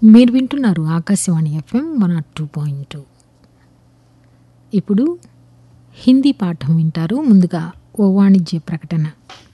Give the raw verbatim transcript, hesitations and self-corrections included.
మీరు వింటున్నారు Akashvani FM one not two point two. ఇప్పుడు హిందీ పాఠం వింటారు. ముందుగా ఓ వాణిజ్య ప్రకటన.